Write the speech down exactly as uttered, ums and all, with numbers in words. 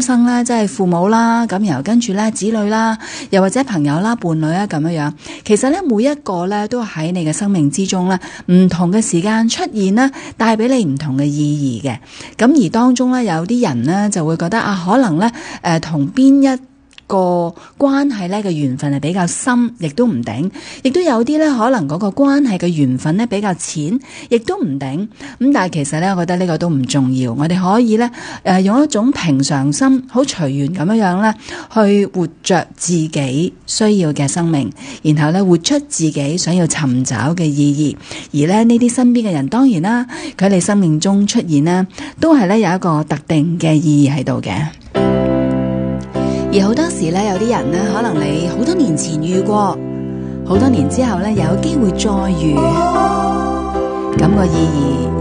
生咧，即係父母啦，咁然後跟住咧子女啦，又或者朋友啦、伴侶啊咁樣樣。其實咧每一個咧都喺你嘅生命之中咧，唔同嘅時間出現咧，帶俾你唔同嘅意義嘅。咁而當中咧有啲人咧就會覺得啊，可能咧誒同邊一個關係咧嘅緣分係比較深，亦都唔定；亦都有啲咧可能嗰個關係嘅緣分咧比較淺，亦都唔定。咁但係其實咧，我覺得呢個都唔重要。我哋可以咧誒、呃、用一種平常心，好隨緣咁樣樣咧，去活着自己需要嘅生命，然後咧活出自己想要尋找嘅意義。而咧呢啲身邊嘅人，當然啦，佢喺你生命中出現呢，都係咧有一個特定嘅意義喺度嘅。而好多時咧，有啲人咧，可能你好多年前遇過，好多年之後咧，有機會再遇，咁個意義。